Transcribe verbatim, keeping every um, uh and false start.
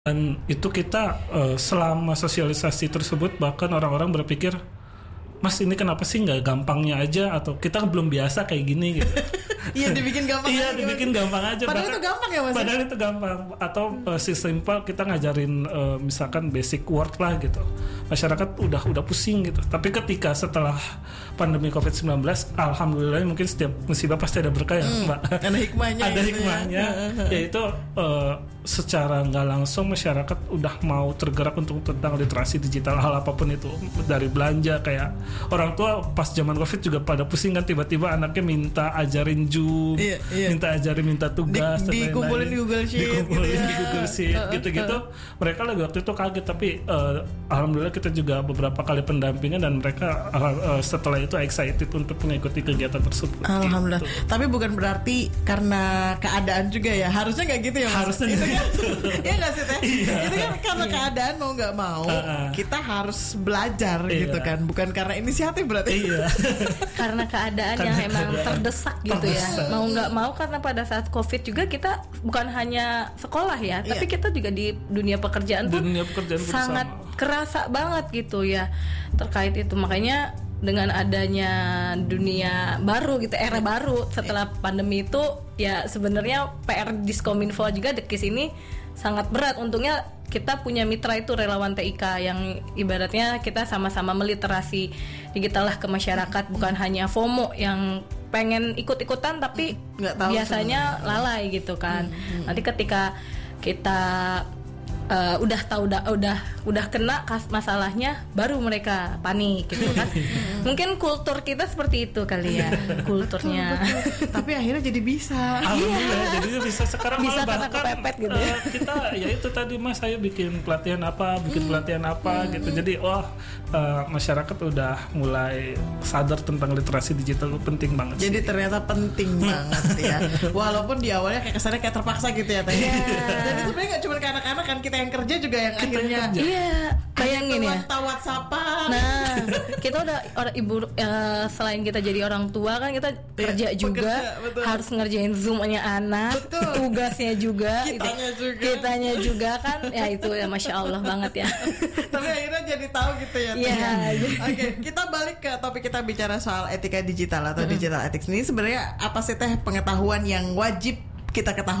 Dan itu kita uh, selama sosialisasi tersebut bahkan orang-orang berpikir, Mas ini kenapa sih nggak gampangnya aja, atau kita belum biasa kayak gini gitu. Iya dibikin gampang. Iya dibikin gampang aja. Padahal bahkan, itu gampang ya Mas. Padahal itu gampang. Atau uh, simple kita ngajarin uh, misalkan basic word lah gitu. Masyarakat udah udah pusing gitu. Tapi ketika setelah pandemi covid sembilan belas, alhamdulillah mungkin setiap musibah pasti ada berkah ya hmm, Mbak. Ada hikmahnya. Ada hikmahnya. Ya. Yaitu uh, secara nggak langsung masyarakat udah mau tergerak untuk tentang literasi digital, hal apapun itu, dari belanja kayak orang tua pas zaman covid juga pada pusing kan, tiba-tiba anaknya minta ajarin Zoom, iya, iya. minta ajarin minta tugas, di, dikumpulin di Google Sheet, dikumpulin gitu ya. di Google Sheet, uh, gitu-gitu. Uh. Mereka lagi waktu itu kaget, tapi uh, alhamdulillah kita juga beberapa kali pendampingan dan mereka uh, uh, setelah itu excited untuk mengikuti kegiatan tersebut. Alhamdulillah. Gitu. Tapi bukan berarti karena keadaan juga ya. Harusnya nggak gitu ya Mas. Harusnya itu kan, ya nggak sih Teh? Iya. Itu kan karena iya. keadaan mau nggak mau uh, uh. kita harus belajar iya. gitu kan. Bukan karena inisiatif berarti. Iya. Karena keadaan karena yang emang keadaan. terdesak gitu terdesak. ya. Mau nggak mau, karena pada saat Covid juga kita bukan hanya sekolah ya, iya. tapi kita juga di dunia pekerjaan pun dunia pekerjaan sangat bersama. kerasa banget gitu ya terkait itu. Makanya dengan adanya dunia baru gitu, era baru setelah pandemi itu, ya sebenarnya P R Diskominfo juga Dekis ini sangat berat. Untungnya kita punya mitra itu relawan T I K yang ibaratnya kita sama-sama meliterasi digital lah ke masyarakat, bukan hanya FOMO yang pengen ikut-ikutan tapi nggak tahu biasanya sebenernya. lalai gitu kan. Hmm. Nanti ketika kita Uh, udah tahu udah udah udah kena kas masalahnya, baru mereka panik gitu kan. Mungkin kultur kita seperti itu kali ya, kulturnya. Tapi akhirnya jadi bisa. Alhamdulillah, yeah. jadi bisa sekarang bisa malah bahkan kepepet gitu. Uh, kita ya itu tadi Mas, saya bikin pelatihan apa, bikin pelatihan apa hmm. gitu. Jadi oh uh, masyarakat udah mulai sadar tentang literasi digital itu penting banget. Jadi sih. ternyata penting banget ya. Walaupun di awalnya kayak kesannya kayak terpaksa gitu ya Teh. Yeah. Dan itu sebenarnya nggak cuma ke anak-anak kan, kita yang kerja juga yang kita akhirnya yang iya bayangin ya tahu WhatsAppan. Nah kita udah orang ibu uh, selain kita jadi orang tua kan, kita kerja ya, juga pekerja, harus ngerjain zoomnya anak, betul. tugasnya juga kitanya gitu. juga kitanya juga kan ya, itu ya Masya Allah banget ya. Tapi akhirnya jadi tahu gitu ya. Iya. Oke okay, kita balik ke topik kita, bicara soal etika digital atau mm-hmm. digital ethics ini. Sebenarnya apa sih Teh pengetahuan yang wajib kita ketahui